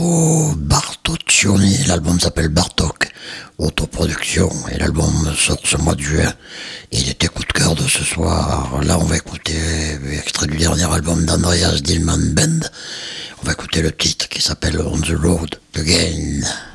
Oh, Bartoccioni, l'album s'appelle Bartok, autoproduction, et l'album sort ce mois de juin. Et il était coup de cœur de ce soir. Là, on va écouter extrait du dernier album d'Andreas Dillman Band. On va écouter le titre qui s'appelle On the Road Again.